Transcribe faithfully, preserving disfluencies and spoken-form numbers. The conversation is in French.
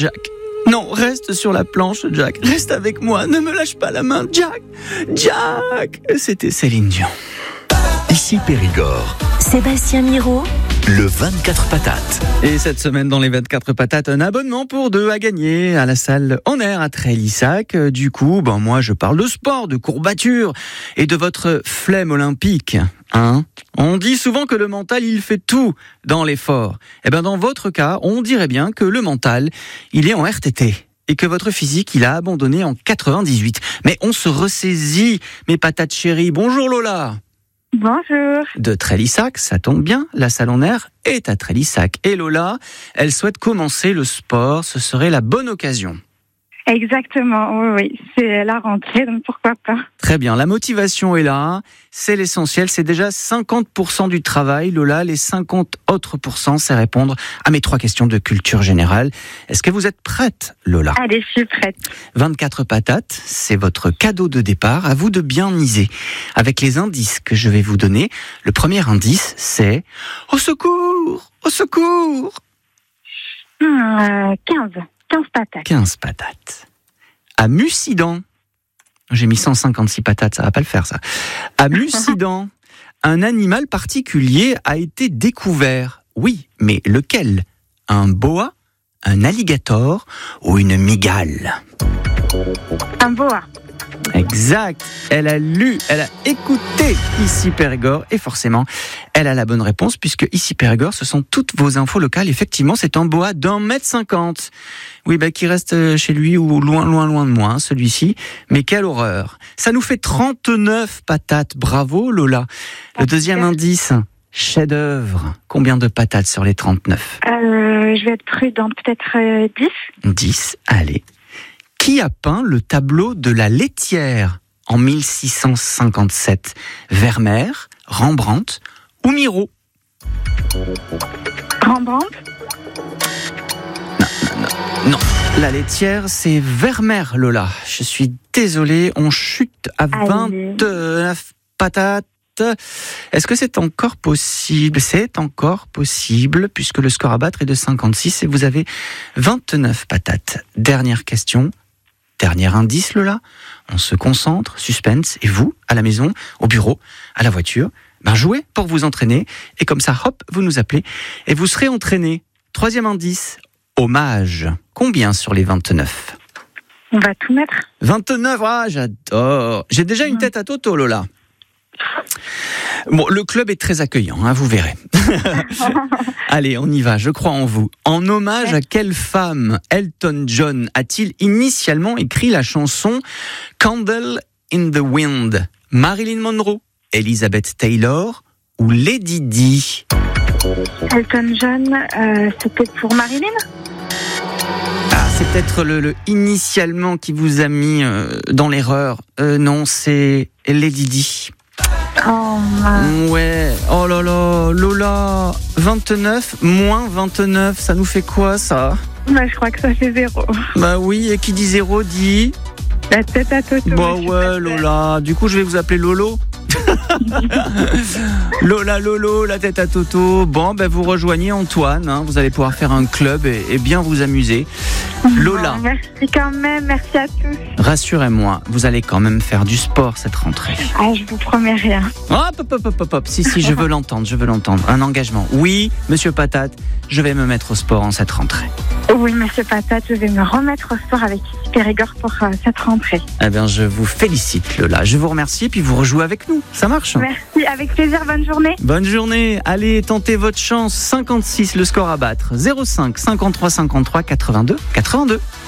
Jack. Non, reste sur la planche, Jack. Reste avec moi. Ne me lâche pas la main, Jack. Jack. C'était Céline Dion. Ici Périgord. Sébastien Miro. Le vingt-quatre patates. Et cette semaine, dans les vingt-quatre patates, un abonnement pour deux à gagner à la salle En Air à Trélissac. Du coup, ben moi, je parle de sport, de courbature et de votre flemme olympique. Hein ? On dit souvent que le mental, il fait tout dans l'effort. Eh ben, dans votre cas, on dirait bien que le mental, il est en R T T. Et que votre physique, il a abandonné en quatre-vingt-dix-huit. Mais on se ressaisit, mes patates chéries. Bonjour Lola. Bonjour. De Trélissac, ça tombe bien, la salle En Air est à Trélissac. Et Lola, elle souhaite commencer le sport, ce serait la bonne occasion. Exactement, oui, oui, c'est la rentrée, donc pourquoi pas. Très bien, la motivation est là, c'est l'essentiel, c'est déjà cinquante pour cent du travail. Lola, les cinquante autres pourcents, c'est répondre à mes trois questions de culture générale. Est-ce que vous êtes prête, Lola ? Allez, je suis prête. vingt-quatre patates, c'est votre cadeau de départ, à vous de bien miser. Avec les indices que je vais vous donner, le premier indice, c'est « Au secours ! Au secours !» Hum, euh, quinze. quinze patates. quinze patates. À Mussidan, j'ai mis cent cinquante-six patates, ça va pas le faire ça. À Mussidan, un animal particulier a été découvert. Oui, mais lequel ? Un boa, un alligator ou une mygale ? Un boa. Exact. Elle a lu, elle a écouté Ici Périgord et forcément, elle a la bonne réponse puisque Ici Périgord, ce sont toutes vos infos locales. Effectivement, c'est un boa d'un mètre cinquante. Oui, bah, qui reste chez lui ou loin, loin, loin de moi, hein, celui-ci. Mais quelle horreur. Ça nous fait trente-neuf patates. Bravo, Lola. Le deuxième indice, chef-d'œuvre. Combien de patates sur les trente-neuf ? Euh, je vais être prudente, peut-être euh, dix. dix, allez. Qui a peint le tableau de la laitière en mille six cent cinquante-sept ? Vermeer, Rembrandt ou Miro ? Rembrandt. Non, non, non, non. La laitière, c'est Vermeer, Lola. Je suis désolé, on chute à Allez. vingt-neuf patates. Est-ce que c'est encore possible ? C'est encore possible, puisque le score à battre est de cinquante-six et vous avez vingt-neuf patates. Dernière question. Dernier indice, Lola, on se concentre, suspense, et vous, à la maison, au bureau, à la voiture, ben jouez pour vous entraîner, et comme ça, hop, vous nous appelez, et vous serez entraîné. Troisième indice, hommage. Combien sur les vingt-neuf ? On va tout mettre. vingt-neuf, ah, j'adore. J'ai déjà une tête à Toto, Lola. Bon, le club est très accueillant, hein, vous verrez. Allez, on y va, je crois en vous. En hommage à quelle femme Elton John a-t-il initialement écrit la chanson Candle in the Wind ? Marilyn Monroe, Elizabeth Taylor ou Lady Di ? Elton John, euh, c'était pour Marilyn ? Ah, c'est peut-être le, le initialement qui vous a mis euh, dans l'erreur. Euh, non, c'est Lady Di. Oh, mince. Ouais, oh là là, Lola, vingt-neuf, moins vingt-neuf, ça nous fait quoi ça ? Bah, je crois que ça fait zéro. Bah oui, et qui dit zéro dit... La tête à Toto. Bah je suis ouais, pas Lola, du coup je vais vous appeler Lolo. Lola Lolo, la tête à Toto. Bon, ben vous rejoignez Antoine, hein, vous allez pouvoir faire un club et, et bien vous amuser. Lola, Bon, merci quand même, merci à tous. rassurez-moi, vous allez quand même faire du sport cette rentrée. Ah, je vous promets rien. Hop, hop, hop, hop, hop, hop. Si, si, je veux l'entendre, je veux l'entendre. Un engagement. Oui, monsieur Patate, je vais me mettre au sport en cette rentrée. Oui, monsieur Patate, je vais me remettre au sport avec Ici Périgord pour euh, cette rentrée. Eh bien, je vous félicite, Lola. Je vous remercie, puis vous rejouez avec nous. Ça marche ? Merci, avec plaisir, bonne journée. Bonne journée. Allez, tentez votre chance. cinquante-six, le score à battre. zéro cinq, cinquante-trois, cinquante-trois, quatre-vingt-deux, quatre-vingt-deux.